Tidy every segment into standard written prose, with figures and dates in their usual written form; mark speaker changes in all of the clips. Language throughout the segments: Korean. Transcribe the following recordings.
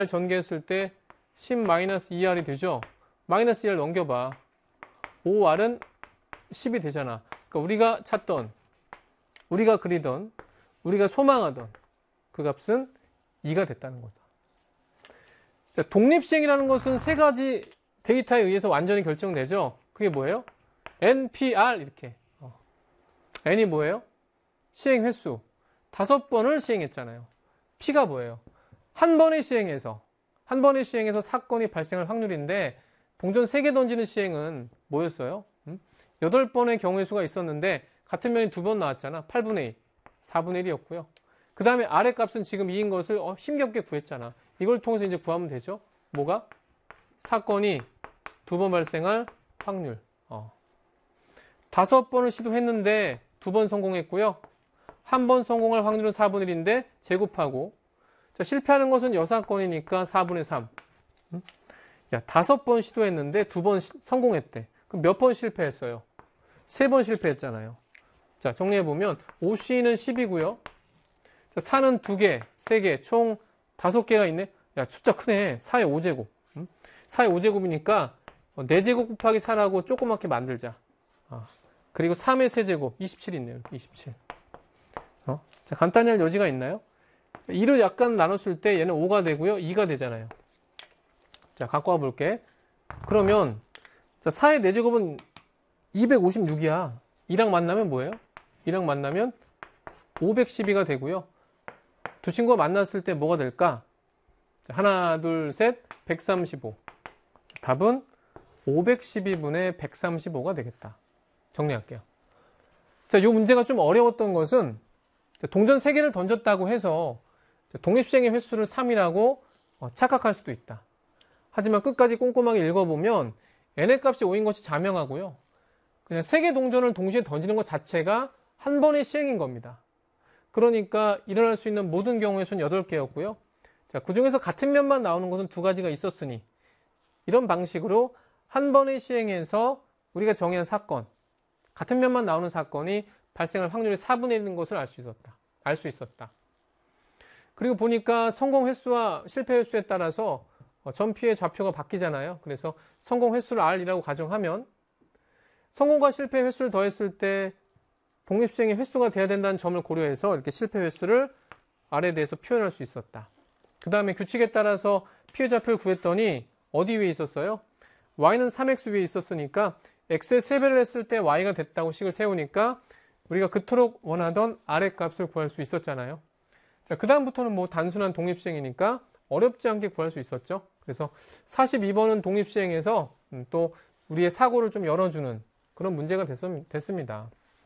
Speaker 1: 전개했을 때 10-2R이 되죠. 마이너스 2R 넘겨봐. 5R은 10이 되잖아. 그러니까 우리가 찾던, 우리가 그리던, 우리가 소망하던 그 값은 2가 됐다는 거다. 자, 독립시행이라는 것은 세 가지 데이터에 의해서 완전히 결정되죠. 그게 뭐예요? NPR 이렇게. N이 뭐예요? 시행 횟수. 5번을 시행했잖아요. P가 뭐예요? 한 번의 시행에서 사건이 발생할 확률인데 동전 3개 던지는 시행은 뭐였어요? 8번의 경우의 수가 있었는데 같은 면이 2번 나왔잖아. 8분의 1, 4분의 1이었고요. 그 다음에 아래 값은 지금 2인 것을 힘겹게 구했잖아. 이걸 통해서 이제 구하면 되죠. 뭐가? 사건이 2번 발생할 확률. 5번을 시도했는데 2번 성공했고요. 한 번 성공할 확률은 4분의 1인데 제곱하고, 자, 실패하는 것은 여사건이니까 4분의 3. 야, 5번 시도했는데 2번 성공했대. 그럼 몇 번 실패했어요? 3번 실패했잖아요. 자, 정리해보면 OC는 10이고요. 자, 4는 2개, 3개, 총 5개가 있네. 야, 숫자 크네. 4의 5제곱. 4의 5제곱이니까 4제곱 곱하기 4라고 조그맣게 만들자. 그리고 3의 세제곱, 27 있네요. 이렇게 27. 자, 간단히 할 여지가 있나요? 2를 약간 나눴을 때 얘는 5가 되고요. 2가 되잖아요. 자, 갖고 와볼게. 그러면, 자, 4의 4제곱은 256이야. 2랑 만나면 뭐예요? 2랑 만나면 512가 되고요. 두 친구가 만났을 때 뭐가 될까? 자, 하나, 둘, 셋, 135. 답은 512분의 135가 되겠다. 정리할게요. 자, 이 문제가 좀 어려웠던 것은 동전 3개를 던졌다고 해서 독립시행의 횟수를 3이라고 착각할 수도 있다. 하지만 끝까지 꼼꼼하게 읽어보면 n의 값이 5인 것이 자명하고요. 그냥 3개 동전을 동시에 던지는 것 자체가 한 번의 시행인 겁니다. 그러니까 일어날 수 있는 모든 경우의 수는 8개였고요. 자, 그 중에서 같은 면만 나오는 것은 2가지가 있었으니 이런 방식으로 한 번의 시행에서 우리가 정의한 사건, 같은 면만 나오는 사건이 발생할 확률이 4분의 1인 것을 알 수 있었다. 그리고 보니까 성공 횟수와 실패 횟수에 따라서 전피의 좌표가 바뀌잖아요. 그래서 성공 횟수를 R이라고 가정하면 성공과 실패 횟수를 더했을 때 독립시행의 횟수가 돼야 된다는 점을 고려해서 이렇게 실패 횟수를 R에 대해서 표현할 수 있었다. 그 다음에 규칙에 따라서 피해 좌표를 구했더니 어디 위에 있었어요? Y는 3X 위에 있었으니까 X의 3배를 했을 때 Y가 됐다고 식을 세우니까 우리가 그토록 원하던 R의 값을 구할 수 있었잖아요. 자, 그 다음부터는 뭐 단순한 독립시행이니까 어렵지 않게 구할 수 있었죠. 그래서 42번은 독립시행에서 또 우리의 사고를 좀 열어주는 그런 문제가 됐습니다.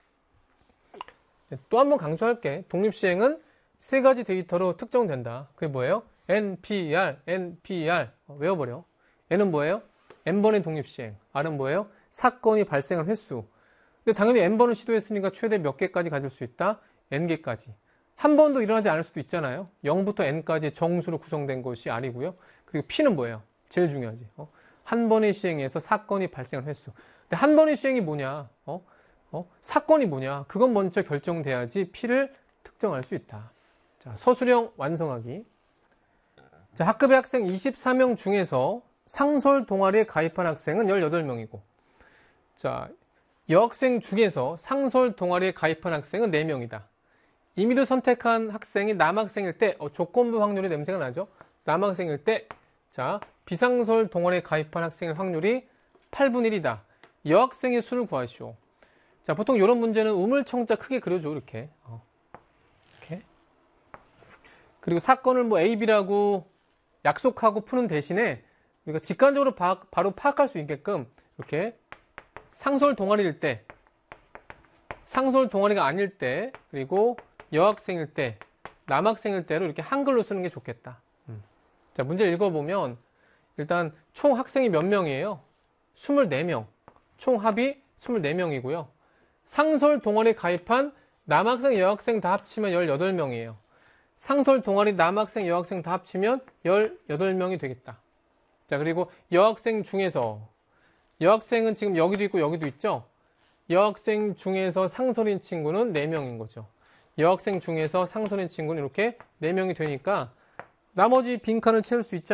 Speaker 1: 또 한 번 강조할게. 독립시행은 3가지 데이터로 특정된다. 그게 뭐예요? NPR, NPR. 외워버려. N은 뭐예요? N번의 독립시행. R은 뭐예요? 사건이 발생할 횟수. 근데 당연히 N번을 시도했으니까 최대 몇 개까지 가질 수 있다? N개까지. 한 번도 일어나지 않을 수도 있잖아요. 0부터 N까지 정수로 구성된 것이 R이고요. 그리고 P는 뭐예요? 제일 중요하지. 한 번의 시행에서 사건이 발생할 횟수. 근데 한 번의 시행이 뭐냐? 사건이 뭐냐? 그건 먼저 결정돼야지 P를 특정할 수 있다. 자, 서술형 완성하기. 자, 학급의 학생 24명 중에서 상설 동아리에 가입한 학생은 18명이고, 자, 여학생 중에서 상설 동아리에 가입한 학생은 4명이다. 임의로 선택한 학생이 남학생일 때, 조건부 확률의 냄새가 나죠? 남학생일 때, 자, 비상설 동아리에 가입한 학생의 확률이 8분의 1이다. 여학생의 수를 구하시오. 자, 보통 이런 문제는 우물청자 크게 그려줘, 이렇게. 이렇게. 그리고 사건을 뭐 A, B라고 약속하고 푸는 대신에 우리가 직관적으로 바로 파악할 수 있게끔 이렇게 상설 동아리일 때, 상설 동아리가 아닐 때, 그리고 여학생일 때, 남학생일 때로 이렇게 한글로 쓰는 게 좋겠다. 자, 문제 읽어보면 일단 총 학생이 몇 명이에요? 24명. 총 합이 24명이고요. 상설 동아리에 가입한 남학생, 여학생 다 합치면 18명이에요. 상설 동아리 남학생, 여학생 다 합치면 18명이 되겠다. 자, 그리고 여학생 중에서, 여학생은 지금 여기도 있고 여기도 있죠? 여학생 중에서 상설인 친구는 4명인 거죠. 여학생 중에서 상설인 친구는 이렇게 4명이 되니까 나머지 빈칸을 채울 수 있잖아.